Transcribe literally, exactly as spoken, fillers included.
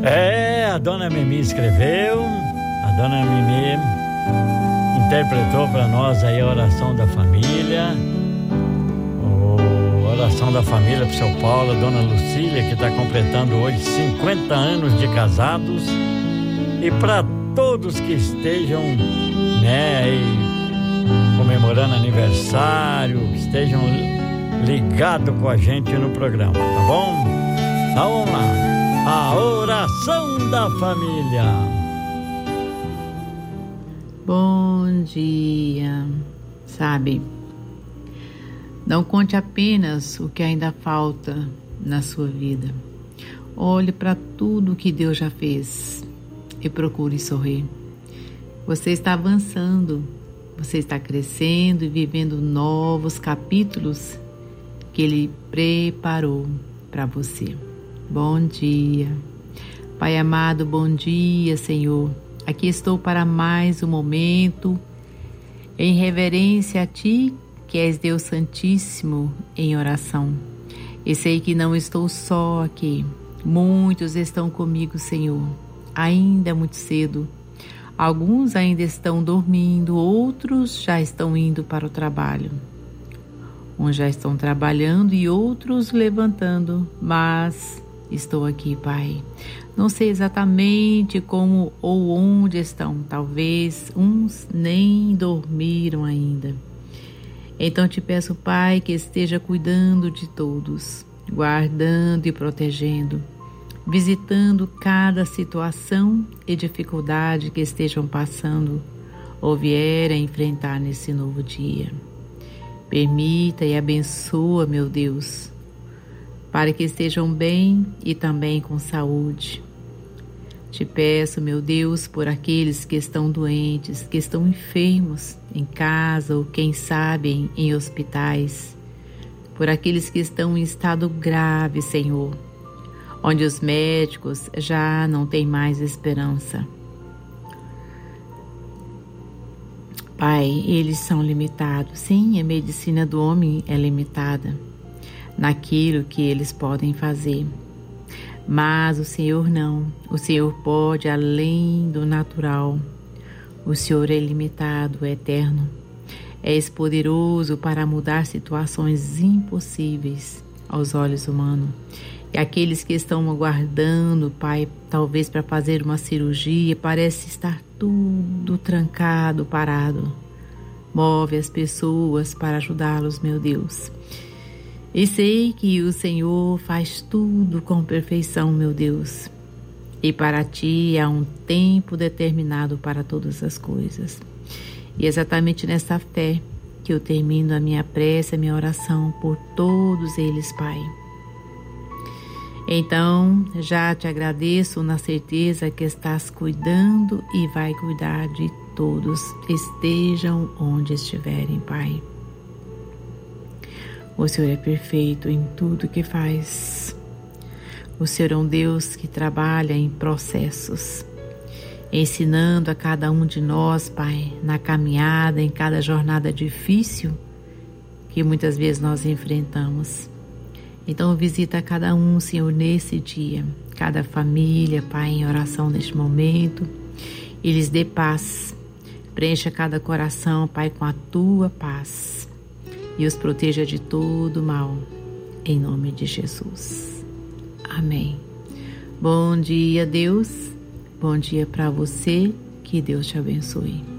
É, a dona Mimi escreveu, a dona Mimi interpretou para nós aí a oração da família, a oração da família para o seu Paulo, a dona Lucília, que está completando hoje cinquenta anos de casados, e para todos que estejam, né, aí, comemorando aniversário, que estejam ligados com a gente no programa, tá bom? Então vamos lá. A oração da família. Bom dia. Sabe, não conte apenas o que ainda falta na sua vida. Olhe para tudo que Deus já fez e procure sorrir. Você está avançando, você está crescendo e vivendo novos capítulos que Ele preparou para você. Bom dia. Pai amado, bom dia, Senhor. Aqui estou para mais um momento em reverência a Ti, que és Deus Santíssimo, em oração. E sei que não estou só aqui. Muitos estão comigo, Senhor. Ainda é muito cedo. Alguns ainda estão dormindo, outros já estão indo para o trabalho. Uns já estão trabalhando e outros levantando, mas estou aqui, Pai. Não sei exatamente como ou onde estão. Talvez uns nem dormiram ainda. Então te peço, Pai, que esteja cuidando de todos, guardando e protegendo, visitando cada situação e dificuldade que estejam passando ou vierem enfrentar nesse novo dia. Permita e abençoa, meu Deus, para que estejam bem e também com saúde. Te peço, meu Deus, por aqueles que estão doentes, que estão enfermos em casa ou, quem sabe, em, em hospitais. Por aqueles que estão em estado grave, Senhor, onde os médicos já não têm mais esperança. Pai, eles são limitados. Sim, a medicina do homem é limitada naquilo que eles podem fazer. Mas o Senhor não. O Senhor pode além do natural. O Senhor é ilimitado, é eterno. És poderoso para mudar situações impossíveis aos olhos humanos. E aqueles que estão aguardando, Pai, talvez para fazer uma cirurgia, parece estar tudo trancado, parado. Move as pessoas para ajudá-los, meu Deus. E sei que o Senhor faz tudo com perfeição, meu Deus. E para Ti há um tempo determinado para todas as coisas. E é exatamente nessa fé que eu termino a minha prece, a minha oração por todos eles, Pai. Então, já te agradeço na certeza que estás cuidando e vai cuidar de todos, estejam onde estiverem, Pai. O Senhor é perfeito em tudo que faz. O Senhor é um Deus que trabalha em processos, ensinando a cada um de nós, Pai, na caminhada, em cada jornada difícil que muitas vezes nós enfrentamos. Então visita cada um, Senhor, nesse dia, cada família, Pai, em oração neste momento, e lhes dê paz. Preencha cada coração, Pai, com a Tua paz. E os proteja de todo mal, em nome de Jesus. Amém. Bom dia, Deus. Bom dia para você. Que Deus te abençoe.